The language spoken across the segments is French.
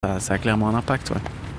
Ça a clairement un impact, ouais.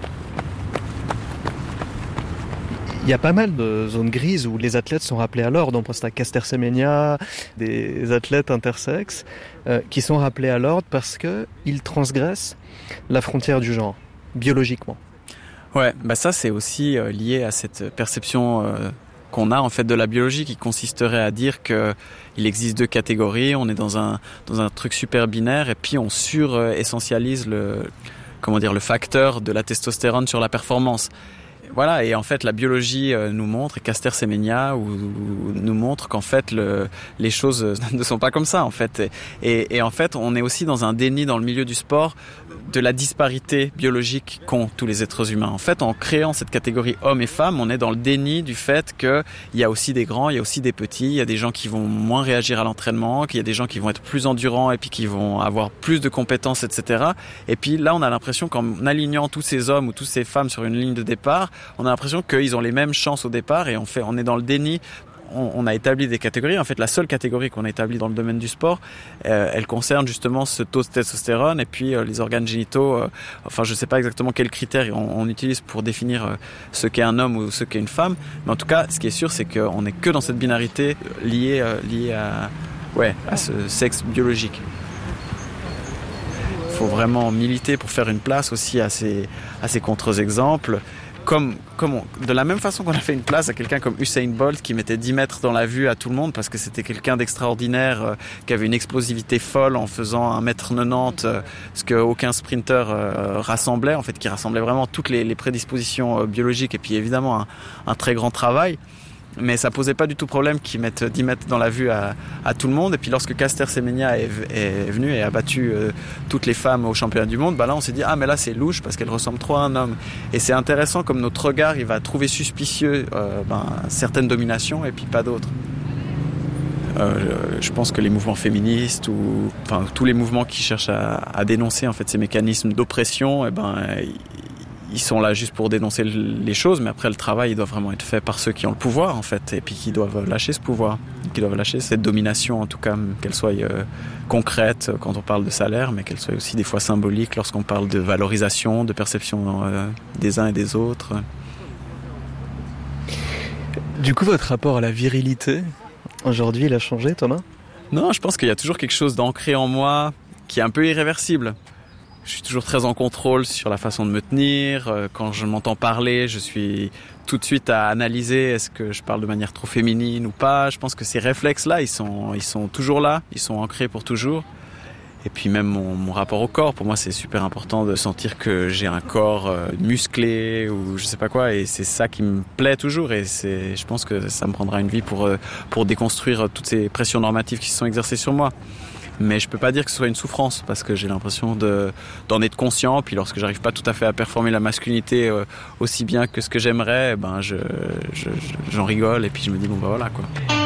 Il y a pas mal de zones grises où les athlètes sont rappelés à l'ordre. On pense à Caster Semenya, des athlètes intersexes qui sont rappelés à l'ordre parce qu'ils transgressent la frontière du genre, biologiquement. Ouais, ça c'est aussi lié à cette perception qu'on a en fait de la biologie qui consisterait à dire que il existe deux catégories, on est dans un truc super binaire et puis on sur-essentialise le facteur de la testostérone sur la performance. Voilà, et en fait la biologie nous montre, et Caster Semenya nous montre qu'en fait les choses ne sont pas comme ça en fait. Et en fait on est aussi dans un déni dans le milieu du sport de la disparité biologique qu'ont tous les êtres humains. En fait, en créant cette catégorie hommes et femmes, on est dans le déni du fait qu'il y a aussi des grands, il y a aussi des petits, il y a des gens qui vont moins réagir à l'entraînement, qu'il y a des gens qui vont être plus endurants et puis qui vont avoir plus de compétences, etc. Et puis là, on a l'impression qu'en alignant tous ces hommes ou toutes ces femmes sur une ligne de départ, on a l'impression qu'ils ont les mêmes chances au départ et on est dans le déni. On a établi des catégories. En fait, la seule catégorie qu'on a établie dans le domaine du sport, elle concerne justement ce taux de testostérone et puis les organes génitaux. Enfin, je sais pas exactement quels critères on utilise pour définir ce qu'est un homme ou ce qu'est une femme. Mais en tout cas, ce qui est sûr, c'est qu'on n'est que dans cette binarité liée à ce sexe biologique. Il faut vraiment militer pour faire une place aussi à ces contre-exemples. De la même façon qu'on a fait une place à quelqu'un comme Usain Bolt qui mettait 10 mètres dans la vue à tout le monde parce que c'était quelqu'un d'extraordinaire qui avait une explosivité folle en faisant 1m90 ce qu'aucun sprinter rassemblait, en fait, qui rassemblait vraiment toutes les prédispositions biologiques et puis évidemment un très grand travail. Mais ça posait pas du tout problème qu'ils mettent 10 mètres dans la vue à tout le monde. Et puis lorsque Caster Semenya est venu et a battu toutes les femmes au championnat du monde, là on s'est dit mais là c'est louche parce qu'elle ressemble trop à un homme. Et c'est intéressant comme notre regard il va trouver suspicieux certaines dominations et puis pas d'autres. Je pense que les mouvements féministes ou tous les mouvements qui cherchent à dénoncer en fait ces mécanismes d'oppression, ils sont là juste pour dénoncer les choses, mais après le travail il doit vraiment être fait par ceux qui ont le pouvoir en fait, et puis qui doivent lâcher ce pouvoir, qui doivent lâcher cette domination en tout cas, qu'elle soit concrète quand on parle de salaire, mais qu'elle soit aussi des fois symbolique lorsqu'on parle de valorisation, de perception des uns et des autres. Du coup, votre rapport à la virilité, aujourd'hui, il a changé, Thomas ? Non, je pense qu'il y a toujours quelque chose d'ancré en moi qui est un peu irréversible. Je suis toujours très en contrôle sur la façon de me tenir. Quand je m'entends parler, je suis tout de suite à analyser est-ce que je parle de manière trop féminine ou pas. Je pense que ces réflexes-là, ils sont toujours là, ils sont ancrés pour toujours. Et puis même mon rapport au corps, pour moi c'est super important de sentir que j'ai un corps musclé ou je sais pas quoi, et c'est ça qui me plaît toujours, et je pense que ça me prendra une vie pour déconstruire toutes ces pressions normatives qui se sont exercées sur moi. Mais je peux pas dire que ce soit une souffrance parce que j'ai l'impression d'en être conscient. Puis lorsque j'arrive pas tout à fait à performer la masculinité aussi bien que ce que j'aimerais, j'en rigole et puis je me dis voilà quoi.